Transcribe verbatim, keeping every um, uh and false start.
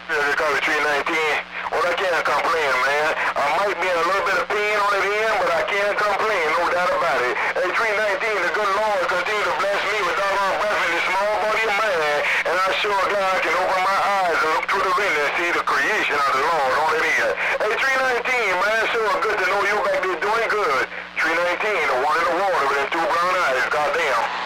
Yeah, they call it three nineteen. Well, I can't complain, man. I might be in a little bit of pain on the end, but I can't complain, no doubt about it. Hey, three nineteen, the good Lord continue to bless me with doggone breath in this small body of man. And I sure glad I can open my eyes and look through the window and see the creation of the Lord on it is. Hey, three nineteen, man, sure good to know you back there doing good. three nineteen, the one in the water with them two brown eyes, goddamn.